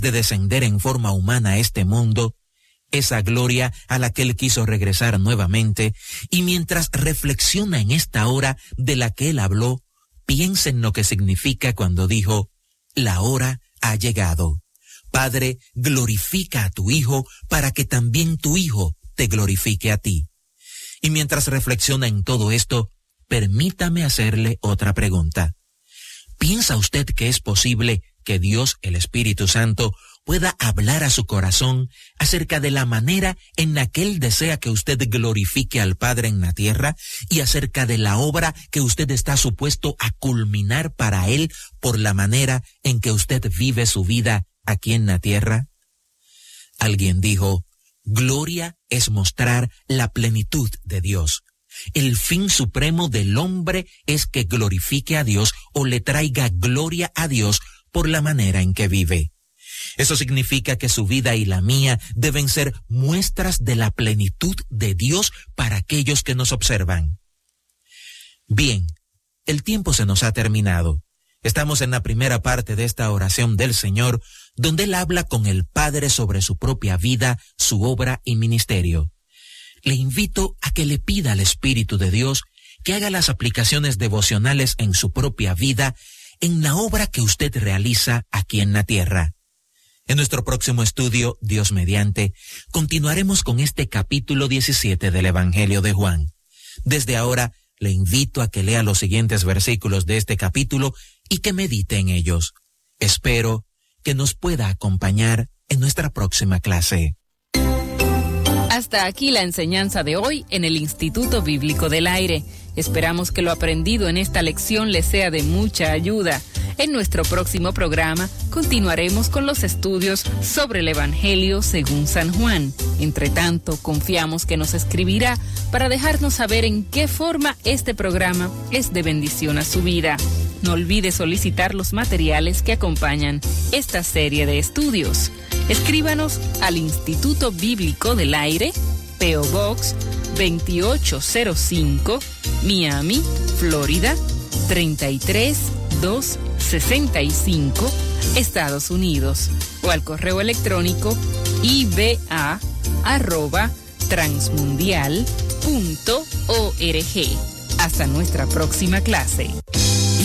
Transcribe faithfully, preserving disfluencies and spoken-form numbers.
de descender en forma humana a este mundo, esa gloria a la que Él quiso regresar nuevamente, y mientras reflexiona en esta hora de la que Él habló, piensa en lo que significa cuando dijo, la hora ha llegado. Padre, glorifica a tu Hijo para que también tu Hijo te glorifique a ti. Y mientras reflexiona en todo esto, permítame hacerle otra pregunta. ¿Piensa usted que es posible que Dios, el Espíritu Santo, pueda hablar a su corazón acerca de la manera en la que Él desea que usted glorifique al Padre en la tierra y acerca de la obra que usted está supuesto a culminar para Él por la manera en que usted vive su vida aquí en la tierra? Alguien dijo, gloria es mostrar la plenitud de Dios. El fin supremo del hombre es que glorifique a Dios o le traiga gloria a Dios por la manera en que vive. Eso significa que su vida y la mía deben ser muestras de la plenitud de Dios para aquellos que nos observan. Bien, el tiempo se nos ha terminado. Estamos en la primera parte de esta oración del Señor, donde Él habla con el Padre sobre su propia vida, su obra y ministerio. Le invito a que le pida al Espíritu de Dios que haga las aplicaciones devocionales en su propia vida, en la obra que usted realiza aquí en la tierra. En nuestro próximo estudio, Dios mediante, continuaremos con este capítulo diecisiete del Evangelio de Juan. Desde ahora, le invito a que lea los siguientes versículos de este capítulo y que medite en ellos. Espero que nos pueda acompañar en nuestra próxima clase. Hasta aquí la enseñanza de hoy en el Instituto Bíblico del Aire. Esperamos que lo aprendido en esta lección les sea de mucha ayuda. En nuestro próximo programa continuaremos con los estudios sobre el Evangelio según San Juan. Entre tanto, confiamos que nos escribirá para dejarnos saber en qué forma este programa es de bendición a su vida. No olvide solicitar los materiales que acompañan esta serie de estudios. Escríbanos al Instituto Bíblico del Aire, P O Box veintiocho cero cinco, Miami, Florida, treinta y tres mil doscientos sesenta y cinco, Estados Unidos, o al correo electrónico i b a arroba transmundial punto org. Hasta nuestra próxima clase.